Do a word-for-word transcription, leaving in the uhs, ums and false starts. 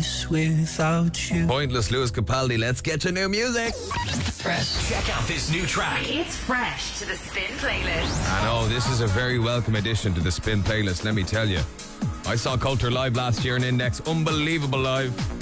this without you. Pointless Lewis Capaldi, let's get your new music. Fresh. Check out this new track. It's fresh to the Spin playlist. I know, this is a very welcome addition to the Spin playlist, let me tell you. I saw Coulter live last year in Index. Unbelievable live.